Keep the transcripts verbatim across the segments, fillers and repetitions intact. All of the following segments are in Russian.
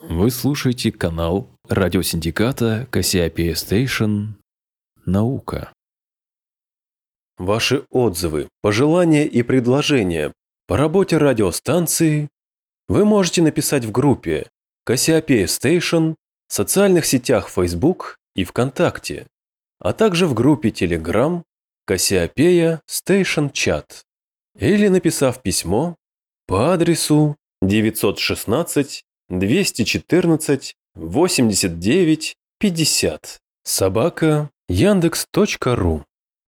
Вы слушаете канал радиосиндиката Кассиопея Station «Наука». Ваши отзывы, пожелания и предложения по работе радиостанции вы можете написать в группе Кассиопея Station в социальных сетях Facebook и ВКонтакте, а также в группе Telegram Кассиопея Station Chat, или написав письмо по адресу девятьсот шестнадцать двести четырнадцать восемьдесят девять пятьдесят собака яндекс точка ру.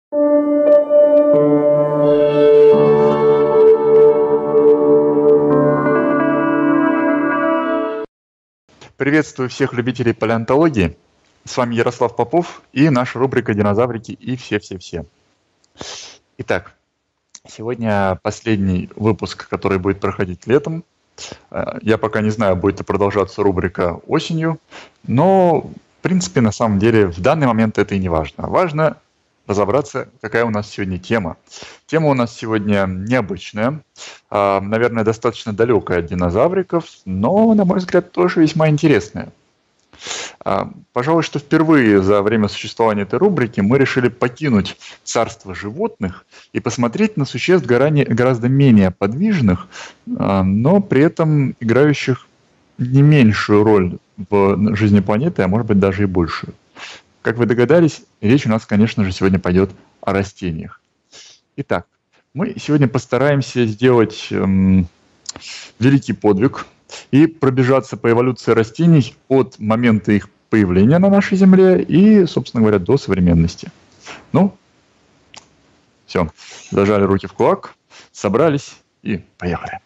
Приветствую всех любителей палеонтологии. С вами Ярослав Попов и наша рубрика «Динозаврики и все-все-все». Итак, сегодня последний выпуск, который будет проходить летом. Я пока не знаю, будет ли продолжаться рубрика осенью, но, в принципе, на самом деле, в данный момент это и не важно. Важно разобраться, какая у нас сегодня тема. Тема у нас сегодня необычная, наверное, достаточно далекая от динозавриков, но, на мой взгляд, тоже весьма интересная. Пожалуй, что впервые за время существования этой рубрики мы решили покинуть царство животных и посмотреть на существ гораздо менее подвижных, но при этом играющих не меньшую роль в жизни планеты, а может быть даже и большую. Как вы догадались, речь у нас, конечно же, сегодня пойдет о растениях. Итак, мы сегодня постараемся сделать эм, великий подвиг и пробежаться по эволюции растений от момента их появления на нашей Земле и, собственно говоря, до современности. Ну, все, зажали руки в кулак, собрались и поехали.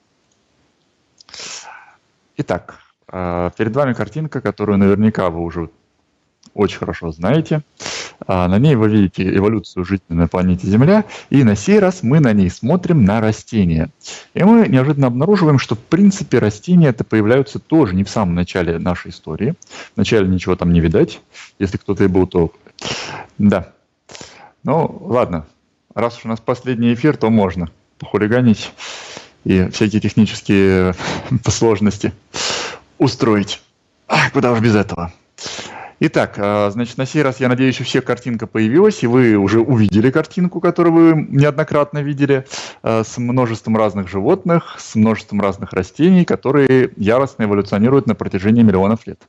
Итак, перед вами картинка, которую наверняка вы уже очень хорошо знаете. На ней вы видите эволюцию жизни на планете Земля, и на сей раз мы на ней смотрим на растения. И мы неожиданно обнаруживаем, что в принципе растения-то появляются тоже не в самом начале нашей истории. Вначале ничего там не видать, если кто-то и был, то... Да. Ну, ладно. Раз уж у нас последний эфир, то можно похулиганить и всякие технические сложности устроить. Ах, куда уж без этого. Итак, значит, на сей раз, я надеюсь, у всех картинка появилась, и вы уже увидели картинку, которую вы неоднократно видели, с множеством разных животных, с множеством разных растений, которые яростно эволюционируют на протяжении миллионов лет.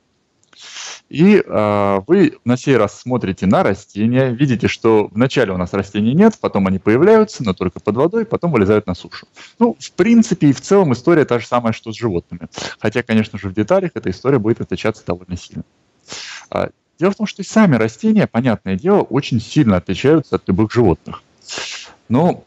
И э, вы на сей раз смотрите на растения, видите, что вначале у нас растений нет, потом они появляются, но только под водой, потом вылезают на сушу. Ну, в принципе и в целом история та же самая, что с животными. Хотя, конечно же, в деталях эта история будет отличаться довольно сильно. Дело в том, что и сами растения, понятное дело, очень сильно отличаются от любых животных. Ну,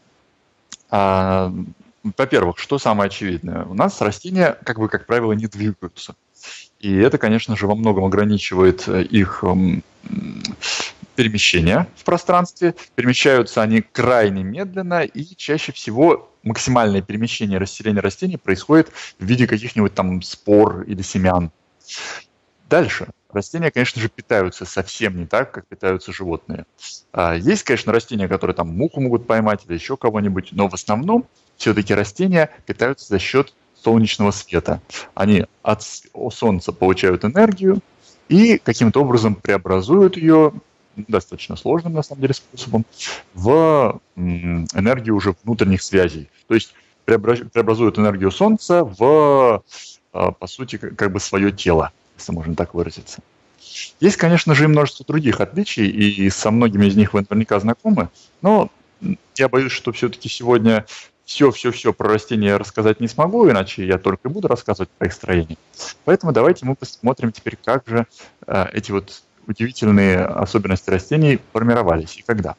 а, во-первых, что самое очевидное? У нас растения, как бы, как правило, не двигаются. И это, конечно же, во многом ограничивает их м, перемещение в пространстве. Перемещаются они крайне медленно, и чаще всего максимальное перемещение, расселение растений происходит в виде каких-нибудь там спор или семян. Дальше. Растения, конечно же, питаются совсем не так, как питаются животные. Есть, конечно, растения, которые там муху могут поймать или еще кого-нибудь, но в основном все-таки растения питаются за счет солнечного света. Они от солнца получают энергию и каким-то образом преобразуют ее, достаточно сложным на самом деле способом, в энергию уже внутренних связей. То есть преобразуют энергию солнца в, по сути, как бы свое тело, если можно так выразиться. Есть, конечно же, и множество других отличий, и со многими из них вы наверняка знакомы, но я боюсь, что все-таки сегодня все-все-все про растения рассказать не смогу, иначе я только буду рассказывать про их строение. Поэтому давайте мы посмотрим теперь, как же э, эти вот удивительные особенности растений формировались и когда.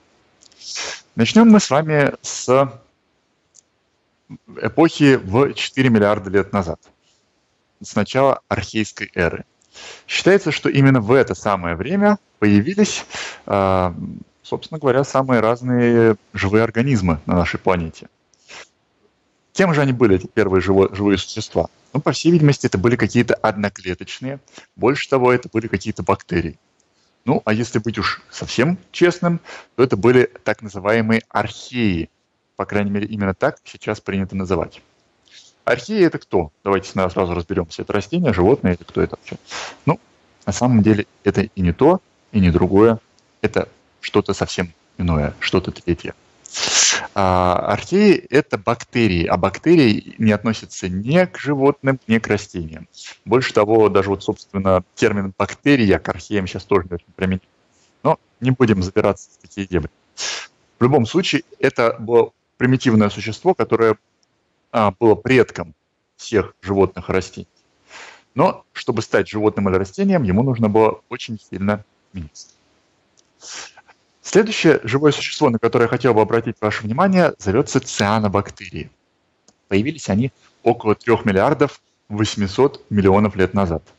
Начнем мы с вами с эпохи в четыре миллиарда лет назад. С начала архейской эры. Считается, что именно в это самое время появились, собственно говоря, самые разные живые организмы на нашей планете. Кем же они были, эти первые живые существа? Ну, по всей видимости, это были какие-то одноклеточные, больше того, это были какие-то бактерии. Ну, а если быть уж совсем честным, то это были так называемые археи. По крайней мере, именно так сейчас принято называть. Археи – это кто? Давайте сразу разберемся. Это растение, животное или кто это вообще? Ну, на самом деле это и не то, и не другое. Это что-то совсем иное, что-то третье. А археи – это бактерии, а бактерии не относятся ни к животным, ни к растениям. Больше того, даже вот, собственно, термин «бактерия» к археям сейчас тоже не очень применим. Но не будем забираться в такие дебри. В любом случае, это было примитивное существо, которое а, было предком всех животных и растений. Но чтобы стать животным или растением, ему нужно было очень сильно меняться. Следующее живое существо, на которое я хотел бы обратить ваше внимание, зовется цианобактерии. Появились они около трех миллиардов восемьсот миллионов лет назад.